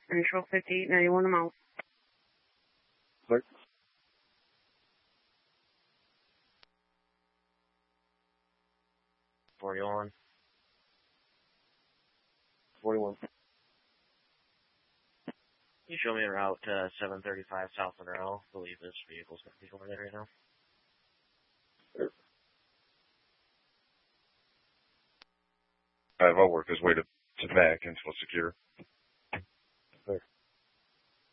Initial 5891 a mile. Clear. 41. 41. You show me a route to 735 South Monroe. I believe this vehicle's going to be over there right now. I'll work his way to back until secure.